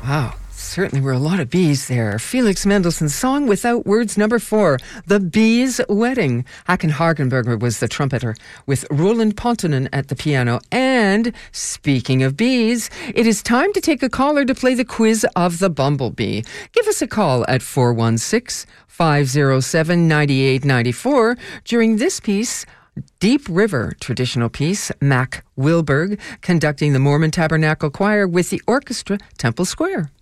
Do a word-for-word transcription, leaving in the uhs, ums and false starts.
Wow. Certainly were a lot of bees there. Felix Mendelssohn's Song Without Words, number four, The Bees' Wedding. Hakan Hagenberger was the trumpeter with Roland Pontonen at the piano. And speaking of bees, it is time to take a caller to play the quiz of the bumblebee. Give us a call at four one six, five oh seven, nine eight nine four. During this piece, Deep River traditional piece, Mac Wilberg conducting the Mormon Tabernacle Choir with the orchestra Temple Square.